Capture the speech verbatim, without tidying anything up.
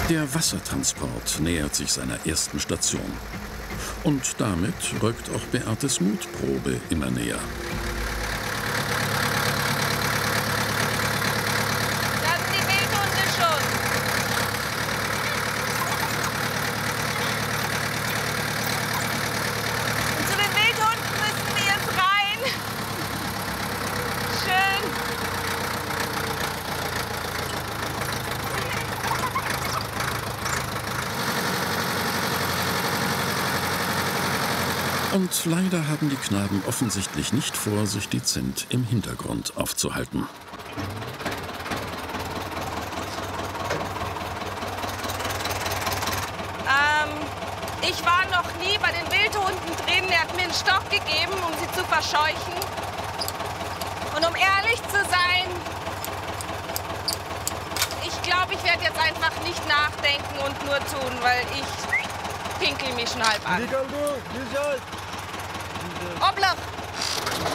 Der Wassertransport nähert sich seiner ersten Station. Und damit rückt auch Beates Mutprobe immer näher. Da sind die Wildhunde schon. Und zu den Wildhunden müssen wir jetzt rein. Schön. Und leider haben die Knaben offensichtlich nicht vor, sich dezent im Hintergrund aufzuhalten. Ähm, ich war noch nie bei den Wildhunden drin. Er hat mir einen Stock gegeben, um sie zu verscheuchen. Und um ehrlich zu sein, ich glaube, ich werde jetzt einfach nicht nachdenken und nur tun, weil ich pinkel mich schon halb an. Oblach!